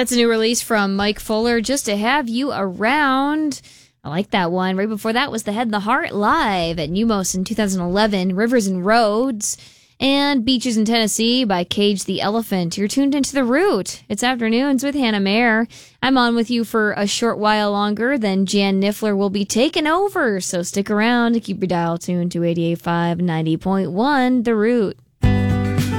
That's a new release from Mike Fuller, Just to Have You Around. I like that one. Right before that was The Head and the Heart live at Numos in 2011, Rivers and Roads, and Beaches in Tennessee by Cage the Elephant. You're tuned into The Root. It's Afternoons with Hannah Mayer. I'm on with you for a short while longer, then Jan Niffler will be taking over, so stick around to keep your dial tuned to 88.5, 90.1, The Root.